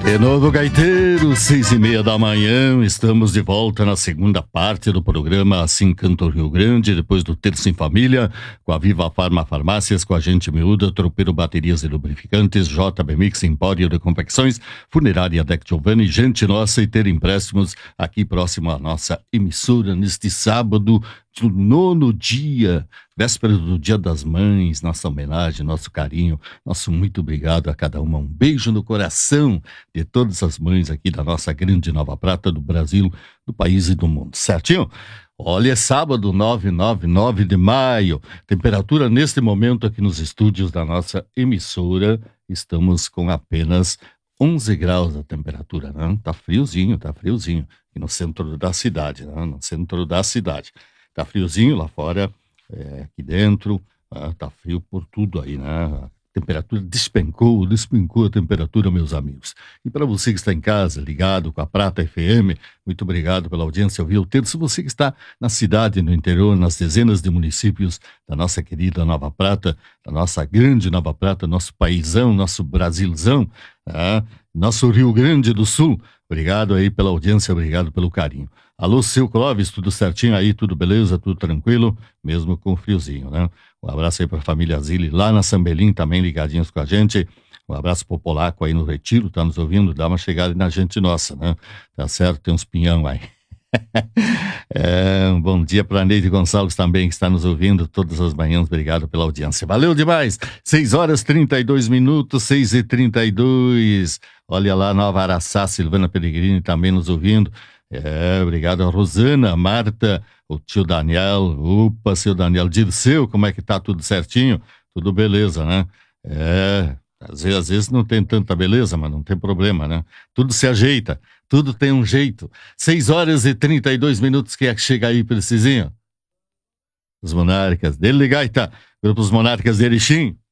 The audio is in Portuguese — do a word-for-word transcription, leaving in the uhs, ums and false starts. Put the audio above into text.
De novo, gaiteiro, seis e meia da manhã, estamos de volta na segunda parte do programa Assim Canta o Rio Grande, depois do Terço em Família, com a Viva Farma Farmácias, com a Gente Miúda, Tropeiro Baterias e Lubrificantes, J B Mix, Empório de Confecções, Funerária Deck Giovanni, Gente Nossa e Ter Empréstimos, aqui próximo à nossa emissora, neste sábado, do nono dia, véspera do Dia das Mães, nossa homenagem, nosso carinho, nosso muito obrigado a cada uma, um beijo no coração de todas as mães aqui da nossa grande Nova Prata, do Brasil, do país e do mundo, certinho? Olha, é sábado, nove, nove, nove de maio, temperatura neste momento aqui nos estúdios da nossa emissora, estamos com apenas onze graus a temperatura, né? Tá friozinho, tá friozinho, aqui no centro da cidade, né? No centro da cidade. Tá friozinho lá fora, é, aqui dentro, ah, tá frio por tudo aí, né? A temperatura despencou, despencou a temperatura, meus amigos. E para você que está em casa, ligado com a Prata F M, muito obrigado pela audiência, ouvir o terço. Você que está na cidade, no interior, nas dezenas de municípios da nossa querida Nova Prata, da nossa grande Nova Prata, nosso paizão, nosso Brasilzão, ah, nosso Rio Grande do Sul. Obrigado aí pela audiência, obrigado pelo carinho. Alô, seu Clóvis, tudo certinho aí, tudo beleza, tudo tranquilo, mesmo com friozinho, né? Um abraço aí para a família Zilli, lá na Sambelim também ligadinhos com a gente. Um abraço pro Polaco aí no Retiro, tá nos ouvindo, dá uma chegada na gente nossa, né? Tá certo, tem uns pinhão aí. É, um bom dia para a Neide Gonçalves também, que está nos ouvindo todas as manhãs, obrigado pela audiência, valeu demais. Seis horas trinta e dois minutos, seis e trinta e dois. Olha lá, Nova Araçá, Silvana Pellegrini também nos ouvindo. É, obrigado a Rosana, Marta, o tio Daniel, opa, seu Daniel, Dirceu, como é que tá, tudo certinho? Tudo beleza, né? É, às vezes, às vezes não tem tanta beleza, mas não tem problema, né? Tudo se ajeita, tudo tem um jeito. Seis horas e trinta e dois minutos, quem é que chega aí, precisinho? Os Monarcas, dele Gaita, grupos Monarcas de Erechim.